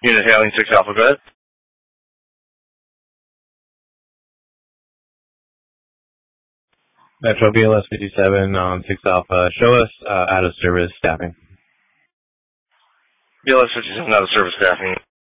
Unit hailing 6 Alpha, go ahead. Metro BLS 57 on 6 Alpha. Show us out of service staffing. BLS 57 out of service staffing.